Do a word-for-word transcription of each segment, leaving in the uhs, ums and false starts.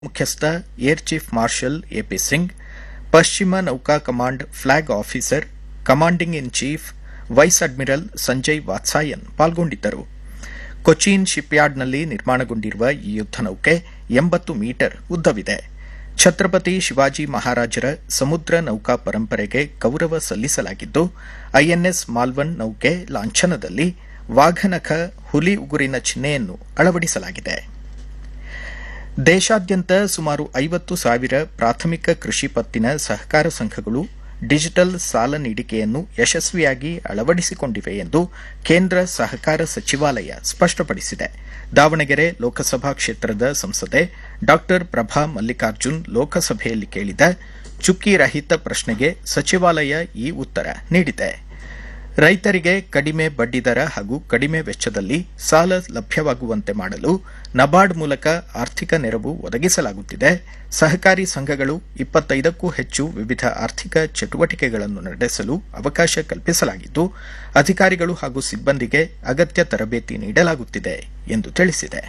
ಮುಖ್ಯಸ್ಥ air chief marshal AP Singh, ಪಶ್ಚಿಮ ನೌಕಾ command flag officer commanding in chief wise admiral Sanjay Vatsayan ಪಾಲ್ಗೊಂಡಿದ್ದರು. ಕೊಚ್ಚಿನ್ ಶಿಪ್ಯಾರ್ಡ್ನಲ್ಲಿ ನಿರ್ಮಾಣಗೊಂಡಿರುವ ಈ ಯುದ್ದ ನೌಕೆ ಎಂಬತ್ತು ಮೀಟರ್ ಉದ್ದವಿದೆ. ಛತ್ರಪತಿ ಶಿವಾಜಿ ಮಹಾರಾಜರ ಸಮುದ್ರ ನೌಕಾ ಪರಂಪರೆಗೆ ಗೌರವ ಸಲ್ಲಿಸಲಾಗಿದ್ದು, ಐಎನ್ಎಸ್ ಮಾಲ್ವನ್ ನೌಕೆ ಲಾಂಛನದಲ್ಲಿ ವಾಘನಖ ಹುಲಿ ಉಗುರಿನ ಚಿಹ್ನೆಯನ್ನು ಅಳವಡಿಸಲಾಗಿದೆ. ದೇಶಾದ್ಯಂತ ಸುಮಾರು ಐವತ್ತು ಸಾವಿರ ಪ್ರಾಥಮಿಕ ಕೃಷಿ ಪತ್ತಿನ ಸಹಕಾರ ಸಂಘಗಳು ಡಿಜಿಟಲ್ ಸಾಲ ನೀಡಿಕೆಯನ್ನು ಯಶಸ್ವಿಯಾಗಿ ಅಳವಡಿಸಿಕೊಂಡಿವೆ ಎಂದು ಕೇಂದ್ರ ಸಹಕಾರ ಸಚಿವಾಲಯ ಸ್ಪಷ್ಟಪಡಿಸಿದೆ. ದಾವಣಗೆರೆ ಲೋಕಸಭಾ ಕ್ಷೇತ್ರದ ಸಂಸದೆ ಡಾ ಪ್ರಭಾ ಮಲ್ಲಿಕಾರ್ಜುನ್ ಲೋಕಸಭೆಯಲ್ಲಿ ಕೇಳಿದ ಚುಕ್ಕಿ ರಹಿತ ಪ್ರಶ್ನೆಗೆ ಸಚಿವಾಲಯ ಈ ಉತ್ತರ ನೀಡಿದೆ. ರೈತರಿಗೆ ಕಡಿಮೆ ಬಡ್ಡಿದರ ಹಾಗೂ ಕಡಿಮೆ ವೆಚ್ಚದಲ್ಲಿ ಸಾಲ ಲಭ್ಯವಾಗುವಂತೆ ಮಾಡಲು ನಬಾರ್ಡ್ ಮೂಲಕ ಆರ್ಥಿಕ ನೆರವು ಒದಗಿಸಲಾಗುತ್ತಿದೆ. ಸಹಕಾರಿ ಸಂಘಗಳು ಇಪ್ಪತ್ತೈದಕ್ಕೂ ಹೆಚ್ಚು ವಿವಿಧ ಆರ್ಥಿಕ ಚಟುವಟಿಕೆಗಳನ್ನು ನಡೆಸಲು ಅವಕಾಶ ಕಲ್ಪಿಸಲಾಗಿದ್ದು, ಅಧಿಕಾರಿಗಳು ಹಾಗೂ ಸಿಬ್ಬಂದಿಗೆ ಅಗತ್ಯ ತರಬೇತಿ ನೀಡಲಾಗುತ್ತಿದೆ ಎಂದು ತಿಳಿಸಿದೆ.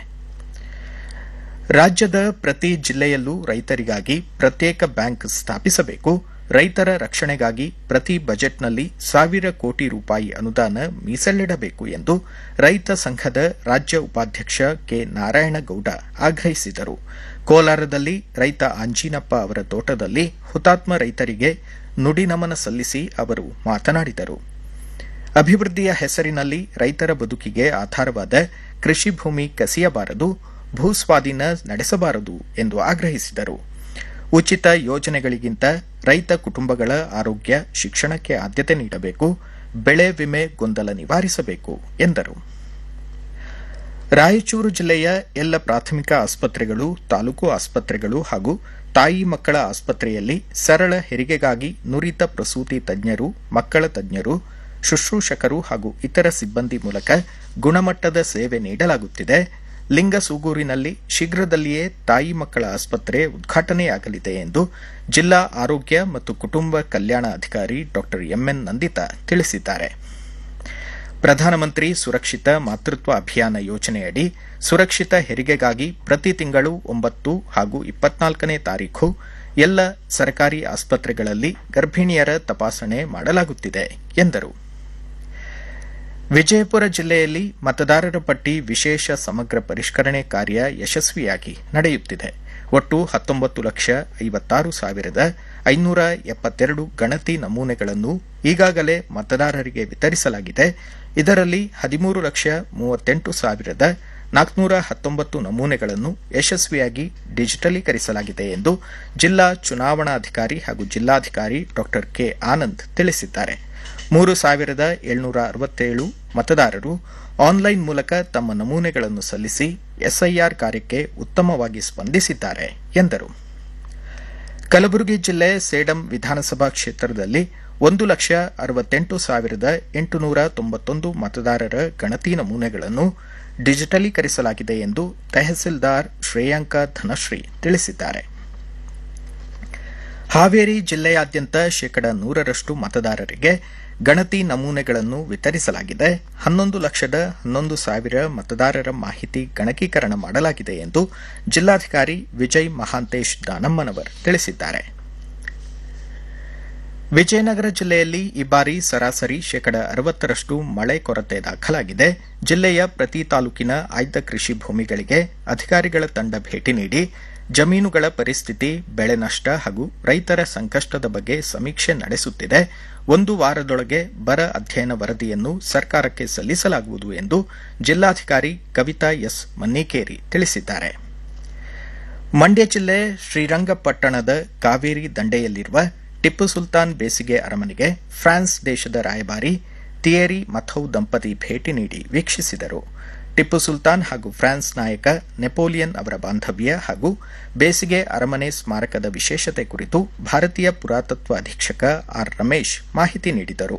ರಾಜ್ಯದ ಪ್ರತಿ ಜಿಲ್ಲೆಯಲ್ಲೂ ರೈತರಿಗಾಗಿ ಪ್ರತ್ಯೇಕ ಬ್ಯಾಂಕ್ ಸ್ಥಾಪಿಸಬೇಕು. ರೈತರ ರಕ್ಷಣೆಗಾಗಿ ಪ್ರತಿ ಬಜೆಟ್ನಲ್ಲಿ ಸಾವಿರ ಕೋಟಿ ರೂಪಾಯಿ ಅನುದಾನ ಮೀಸಲಿಡಬೇಕು ಎಂದು ರೈತ ಸಂಘದ ರಾಜ್ಯ ಉಪಾಧ್ಯಕ್ಷ ಕೆ ನಾರಾಯಣಗೌಡ ಆಗ್ರಹಿಸಿದರು. ಕೋಲಾರದಲ್ಲಿ ರೈತ ಆಂಜಿನಪ್ಪ ಅವರ ತೋಟದಲ್ಲಿ ಹುತಾತ್ಮ ರೈತರಿಗೆ ನುಡಿನಮನ ಸಲ್ಲಿಸಿ ಅವರು ಮಾತನಾಡಿದರು. ಅಭಿವೃದ್ಧಿಯ ಹೆಸರಿನಲ್ಲಿ ರೈತರ ಬದುಕಿಗೆ ಆಧಾರವಾದ ಕೃಷಿ ಭೂಮಿ ಕಸಿಯಬಾರದು, ಭೂಸ್ವಾಧೀನ ನಡೆಸಬಾರದು ಎಂದು ಆಗ್ರಹಿಸಿದರು. ಉಚಿತ ಯೋಜನೆಗಳಿಗಿಂತ ರೈತ ಕುಟುಂಬಗಳ ಆರೋಗ್ಯ, ಶಿಕ್ಷಣಕ್ಕೆ ಆದ್ಯತೆ ನೀಡಬೇಕು, ಬೆಳೆ ವಿಮೆ ಗೊಂದಲ ನಿವಾರಿಸಬೇಕು ಎಂದರು. ರಾಯಚೂರು ಜಿಲ್ಲೆಯ ಎಲ್ಲ ಪ್ರಾಥಮಿಕ ಆಸ್ಪತ್ರೆಗಳು, ತಾಲೂಕು ಆಸ್ಪತ್ರೆಗಳು ಹಾಗೂ ತಾಯಿ ಮಕ್ಕಳ ಆಸ್ಪತ್ರೆಯಲ್ಲಿ ಸರಳ ಹೆರಿಗೆಗಾಗಿ ನುರಿತ ಪ್ರಸೂತಿ ತಜ್ಞರು, ಮಕ್ಕಳ ತಜ್ಞರು, ಶುಶ್ರೂಷಕರು ಹಾಗೂ ಇತರ ಸಿಬ್ಬಂದಿ ಮೂಲಕ ಗುಣಮಟ್ಟದ ಸೇವೆ ನೀಡಲಾಗುತ್ತಿದೆ. ಲಿಂಗಸೂಗೂರಿನಲ್ಲಿ ಶೀಘ್ರದಲ್ಲಿಯೇ ತಾಯಿ ಮಕ್ಕಳ ಆಸ್ಪತ್ರೆ ಉದ್ಘಾಟನೆಯಾಗಲಿದೆ ಎಂದು ಜಿಲ್ಲಾ ಆರೋಗ್ಯ ಮತ್ತು ಕುಟುಂಬ ಕಲ್ಯಾಣ ಅಧಿಕಾರಿ ಡಾ ಎಂಎನ್ ನಂದಿತಾ ತಿಳಿಸಿದ್ದಾರೆ. ಪ್ರಧಾನಮಂತ್ರಿ ಸುರಕ್ಷಿತ ಮಾತೃತ್ವ ಅಭಿಯಾನ ಯೋಜನೆಯಡಿ ಸುರಕ್ಷಿತ ಹೆರಿಗೆಗಾಗಿ ಪ್ರತಿ ತಿಂಗಳು ಒಂಬತ್ತು ಹಾಗೂ ಇಪ್ಪತ್ನಾಲ್ಕನೇ ತಾರೀಖು ಎಲ್ಲ ಸರ್ಕಾರಿ ಆಸ್ಪತ್ರೆಗಳಲ್ಲಿ ಗರ್ಭಿಣಿಯರ ತಪಾಸಣೆ ಮಾಡಲಾಗುತ್ತಿದೆ ಎಂದರು. ವಿಜಯಪುರ ಜಿಲ್ಲೆಯಲ್ಲಿ ಮತದಾರರ ಪಟ್ಟಿ ವಿಶೇಷ ಸಮಗ್ರ ಪರಿಷ್ಕರಣೆ ಕಾರ್ಯ ಯಶಸ್ವಿಯಾಗಿ ನಡೆಯುತ್ತಿದೆ. ಒಟ್ಟು ಹತ್ತೊಂಬತ್ತು ಲಕ್ಷ ಐವತ್ತಾರು ಸಾವಿರದ ಐನೂರ ಎಪ್ಪತ್ತೆರಡು ಗಣತಿ ನಮೂನೆಗಳನ್ನು ಈಗಾಗಲೇ ಮತದಾರರಿಗೆ ವಿತರಿಸಲಾಗಿದೆ. ಇದರಲ್ಲಿ ಹದಿಮೂರು ಲಕ್ಷ ಮೂವತ್ತೆಂಟು ಸಾವಿರದ ನಾಲ್ಕುನೂರ ಹತ್ತೊಂಬತ್ತು ನಮೂನೆಗಳನ್ನು ಯಶಸ್ವಿಯಾಗಿ ಡಿಜಿಟಲೀಕರಿಸಲಾಗಿದೆ ಎಂದು ಜಿಲ್ಲಾ ಚುನಾವಣಾಧಿಕಾರಿ ಹಾಗೂ ಜಿಲ್ಲಾಧಿಕಾರಿ ಡಾ ಕೆ ಆನಂದ್ ತಿಳಿಸಿದ್ದಾರೆ. ಮೂರು ಸಾವಿರದ ಏಳ್ನೂರ ಅರವತ್ತೇಳು ಮತದಾರರು ಆನ್ಲೈನ್ ಮೂಲಕ ತಮ್ಮ ನಮೂನೆಗಳನ್ನು ಸಲ್ಲಿಸಿ ಎಸ್ಐಆರ್ ಕಾರ್ಯಕ್ಕೆ ಉತ್ತಮವಾಗಿ ಸ್ಪಂದಿಸಿದ್ದಾರೆ ಎಂದರು. ಕಲಬುರಗಿ ಜಿಲ್ಲೆ ಸೇಡಂ ವಿಧಾನಸಭಾ ಕ್ಷೇತ್ರದಲ್ಲಿ ಒಂದು ಲಕ್ಷ ಅರವತ್ತೆಂಟು ಸಾವಿರದ ಎಂಟುನೂರ ತೊಂಬತ್ತೊಂದು ಮತದಾರರ ಗಣತಿ ನಮೂನೆಗಳನ್ನು ಡಿಜಿಟಲೀಕರಿಸಲಾಗಿದೆ ಎಂದು ತಹಸೀಲ್ದಾರ್ ಶ್ರೇಯಾಂಕ ಧನಶ್ರೀ ತಿಳಿಸಿದ್ದಾರೆ. ಹಾವೇರಿ ಜಿಲ್ಲೆಯಾದ್ಯಂತ ಶೇಕಡ ನೂರರಷ್ಟು ಮತದಾರರಿಗೆ ಗಣತಿ ನಮೂನೆಗಳನ್ನು ವಿತರಿಸಲಾಗಿದೆ. ಹನ್ನೊಂದು ಲಕ್ಷದ ಹನ್ನೊಂದು ಸಾವಿರ ಮತದಾರರ ಮಾಹಿತಿ ಗಣಕೀಕರಣ ಮಾಡಲಾಗಿದೆ ಎಂದು ಜಿಲ್ಲಾಧಿಕಾರಿ ವಿಜಯ್ ಮಹಾಂತೇಶ್ ದಾನಮ್ಮನವರ್ ತಿಳಿಸಿದ್ದಾರೆ. ವಿಜಯನಗರ ಜಿಲ್ಲೆಯಲ್ಲಿ ಈ ಬಾರಿ ಸರಾಸರಿ ಶೇಕಡ ಅರವತ್ತರಷ್ಟು ಮಳೆ ಕೊರತೆ ದಾಖಲಾಗಿದೆ. ಜಿಲ್ಲೆಯ ಪ್ರತಿ ತಾಲೂಕಿನ ಆಯ್ದ ಕೃಷಿ ಭೂಮಿಗಳಿಗೆ ಅಧಿಕಾರಿಗಳ ತಂಡ ಭೇಟಿ ನೀಡಿ ಜಮೀನುಗಳ ಪರಿಸ್ಥಿತಿ, ಬೆಳೆ ನಷ್ಟ ಹಾಗೂ ರೈತರ ಸಂಕಷ್ಟದ ಬಗ್ಗೆ ಸಮೀಕ್ಷೆ ನಡೆಸುತ್ತಿದೆ. ಒಂದು ವಾರದೊಳಗೆ ಬರ ಅಧ್ಯಯನ ವರದಿಯನ್ನು ಸರ್ಕಾರಕ್ಕೆ ಸಲ್ಲಿಸಲಾಗುವುದು ಎಂದು ಜಿಲ್ಲಾಧಿಕಾರಿ ಕವಿತಾ ಎಸ್ ಮನ್ನಿಕೇರಿ ತಿಳಿಸಿದ್ದಾರೆ. ಮಂಡ್ಯ ಜಿಲ್ಲೆ ಶ್ರೀರಂಗಪಟ್ಟಣದ ಕಾವೇರಿ ದಂಡೆಯಲ್ಲಿರುವ ಟಿಪ್ಪು ಸುಲ್ತಾನ್ ಬೇಸಿಗೆ ಅರಮನೆಗೆ ಫ್ರಾನ್ಸ್ ದೇಶದ ರಾಯಭಾರಿ ಥಿಯೇರಿ ಮಥೌ ದಂಪತಿ ಭೇಟಿ ನೀಡಿ ವೀಕ್ಷಿಸಿದರು. ಟಿಪ್ಪು ಸುಲ್ತಾನ್ ಹಾಗೂ ಫ್ರಾನ್ಸ್ ನಾಯಕ ನೆಪೋಲಿಯನ್ ಅವರ ಬಾಂಧವ್ಯ ಹಾಗೂ ಬೇಸಿಗೆ ಅರಮನೆ ಸ್ಮಾರಕದ ವಿಶೇಷತೆ ಕುರಿತು ಭಾರತೀಯ ಪುರಾತತ್ವ ಅಧೀಕ್ಷಕ ಆರ್ ರಮೇಶ್ ಮಾಹಿತಿ ನೀಡಿದರು.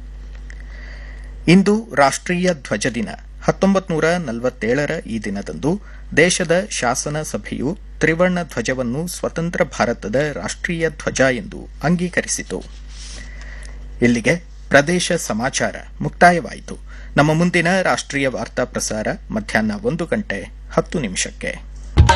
ಇಂದು ರಾಷ್ಟೀಯ ಧ್ವಜ ದಿನ. ಹತ್ತೊಂಬತ್ತು ನೂರ ನಲವತ್ತೇಳರ ಈ ದಿನದಂದು ದೇಶದ ಶಾಸನ ಸಭೆಯು ತ್ರಿವರ್ಣ ಧ್ವಜವನ್ನು ಸ್ವತಂತ್ರ ಭಾರತದ ರಾಷ್ಟೀಯ ಧ್ವಜ ಎಂದು ಅಂಗೀಕರಿಸಿತು. ಇಲ್ಲಿಗೆ ಪ್ರದೇಶ ಸಮಾಚಾರ ಮುಕ್ತಾಯವಾಯಿತು. ನಮ್ಮ ಮುಂದಿನ ರಾಷ್ಟ್ರೀಯ ವಾರ್ತಾ ಪ್ರಸಾರ ಮಧ್ಯಾಹ್ನ ಒಂದು ಗಂಟೆ ಹತ್ತು ನಿಮಿಷಕ್ಕೆ.